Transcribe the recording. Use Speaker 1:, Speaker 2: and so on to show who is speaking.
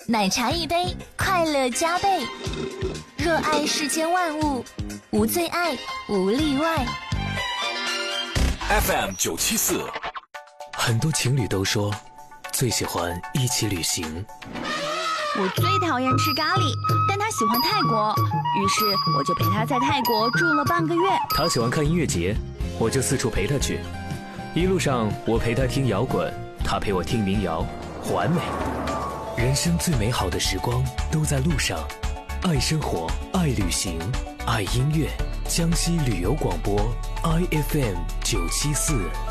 Speaker 1: 奶茶一杯，快乐加倍。热爱世间万物，无最爱，无例外。
Speaker 2: FM 974，
Speaker 3: 很多情侣都说最喜欢一起旅行。
Speaker 4: 我最讨厌吃咖喱，但他喜欢泰国，于是我就陪他在泰国住了半个月。
Speaker 3: 他喜欢看音乐节，我就四处陪他去。一路上我陪他听摇滚，他陪我听民谣，完美。人生最美好的时光都在路上，爱生活，爱旅行，爱音乐。江西旅游广播 IFM 974。